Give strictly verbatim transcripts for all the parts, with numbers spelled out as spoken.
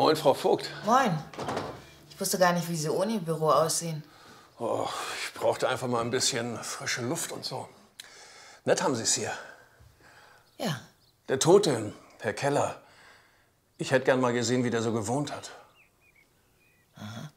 Moin, Frau Vogt. Moin. Ich wusste gar nicht, wie Sie ohne Ihr Büro aussehen. Oh, ich brauchte einfach mal ein bisschen frische Luft und so. Nett haben Sie es hier. Ja. Der Tote, Herr Keller. Ich hätte gern mal gesehen, wie der so gewohnt hat. Aha.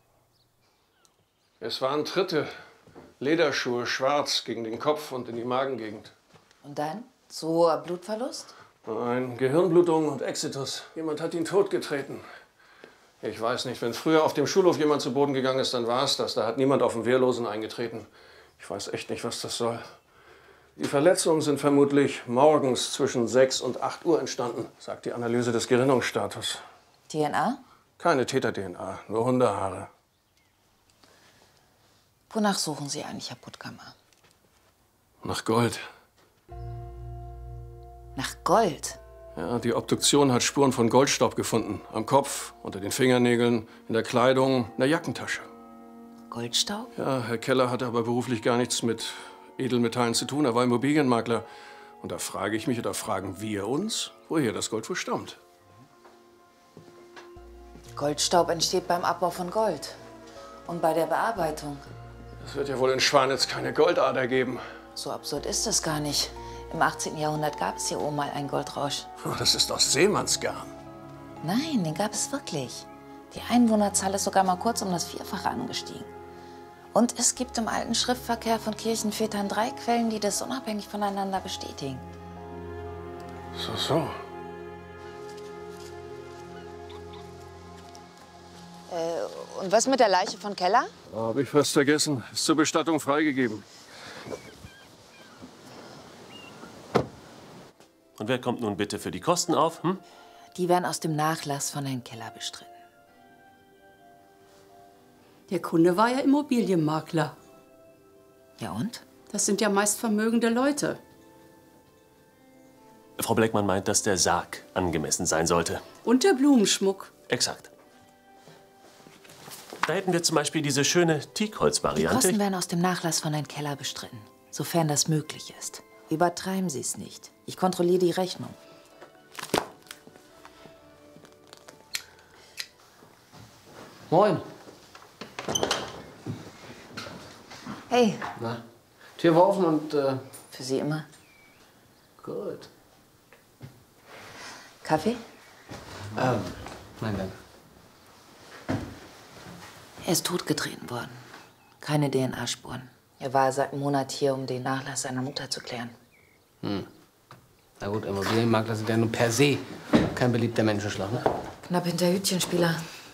Es waren Tritte, Lederschuhe, schwarz, gegen den Kopf und in die Magengegend. Und dann? Zu hoher Blutverlust? Nein, Gehirnblutung und Exitus. Jemand hat ihn totgetreten. Ich weiß nicht, wenn früher auf dem Schulhof jemand zu Boden gegangen ist, dann war es das. Da hat niemand auf den Wehrlosen eingetreten. Ich weiß echt nicht, was das soll. Die Verletzungen sind vermutlich morgens zwischen sechs und acht Uhr entstanden, sagt die Analyse des Gerinnungsstatus. D N A? Keine Täter-D N A, nur Hundehaare. Wonach suchen Sie eigentlich, Herr Puttkammer? Nach Gold. Nach Gold? Ja, die Obduktion hat Spuren von Goldstaub gefunden. Am Kopf, unter den Fingernägeln, in der Kleidung, in der Jackentasche. Goldstaub? Ja, Herr Keller hatte aber beruflich gar nichts mit Edelmetallen zu tun. Er war Immobilienmakler. Und da frage ich mich, oder fragen wir uns, woher das Gold wohl stammt. Goldstaub entsteht beim Abbau von Gold. Und bei der Bearbeitung. Es wird ja wohl in Schwanitz keine Goldader geben. So absurd ist es gar nicht. Im achtzehnten Jahrhundert gab es hier oben mal einen Goldrausch. Oh, das ist aus Seemannsgarn. Nein, den gab es wirklich. Die Einwohnerzahl ist sogar mal kurz um das Vierfache angestiegen. Und es gibt im alten Schriftverkehr von Kirchenvätern drei Quellen, die das unabhängig voneinander bestätigen. So, so. Äh, und was mit der Leiche von Keller? Habe ich fast vergessen. Ist zur Bestattung freigegeben. Und wer kommt nun bitte für die Kosten auf? Hm? Die werden aus dem Nachlass von Herrn Keller bestritten. Der Kunde war ja Immobilienmakler. Ja und? Das sind ja meist vermögende Leute. Frau Bleckmann meint, dass der Sarg angemessen sein sollte. Und der Blumenschmuck. Exakt. Da hätten wir zum Beispiel diese schöne Die Teakholz-Variante. Kosten werden aus dem Nachlass von Herrn Keller bestritten, sofern das möglich ist. Übertreiben Sie es nicht. Ich kontrolliere die Rechnung. Moin. Hey. Na, Tür war offen und, äh... Für Sie immer. Gut. Kaffee? Ähm, nein, danke. Er ist totgetreten worden. Keine D N A-Spuren. Er war seit einem Monat hier, um den Nachlass seiner Mutter zu klären. Hm. Na gut, Immobilienmakler sind ja nun per se kein beliebter Menschenschlag, ne? Knapp hinter Hütchenspieler.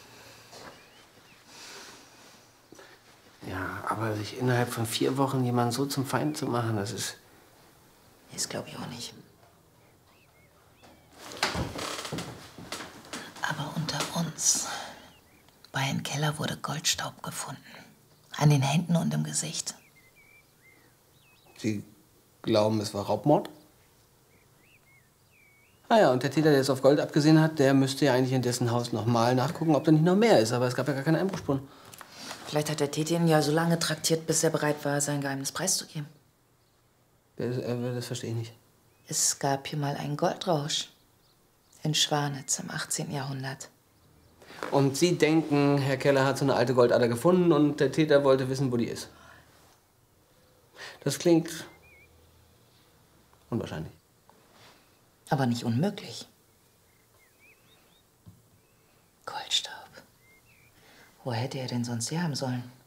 Ja, aber sich innerhalb von vier Wochen jemanden so zum Feind zu machen, das ist... Das glaube ich auch nicht. Aber unter uns. Bei Herrn Keller wurde Goldstaub gefunden. An den Händen und im Gesicht. Sie glauben, es war Raubmord? Ah ja, und der Täter, der es auf Gold abgesehen hat, der müsste ja eigentlich in dessen Haus noch mal nachgucken, ob da nicht noch mehr ist. Aber es gab ja gar keine Einbruchspuren. Vielleicht hat der Täter ihn ja so lange traktiert, bis er bereit war, sein Geheimnis preiszugeben. Das, äh, das verstehe ich nicht. Es gab hier mal einen Goldrausch. In Schwanitz im achtzehnten Jahrhundert. Und Sie denken, Herr Keller hat so eine alte Goldader gefunden und der Täter wollte wissen, wo die ist. Das klingt unwahrscheinlich. Aber nicht unmöglich. Goldstaub. Wo hätte er denn sonst her haben sollen?